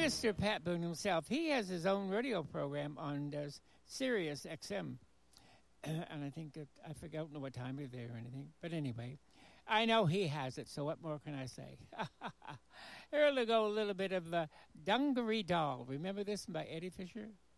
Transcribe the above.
Mr. Pat Boone himself, he has his own radio program on Sirius XM. And I think I forgot what time of day or anything. But anyway, I know he has it, so what more can I say? Here we go, a little bit of Dungaree Doll. Remember this by Eddie Fisher?